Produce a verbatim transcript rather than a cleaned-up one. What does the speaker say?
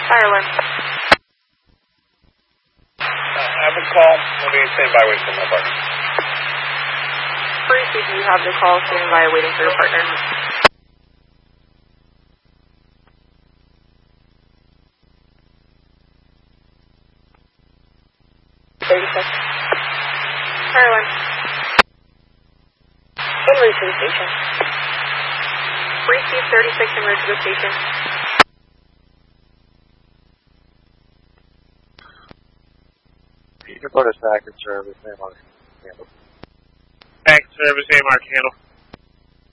Fire alarm. Uh, have a call. I'll be standby waiting for my partner. Free C, you have the call standing by waiting for your partner. thirty seconds. Fire alarm. En route to the station. Free C, thirty-six en route to the station. You can put us back in service, name on handle. Back in service, name on handle.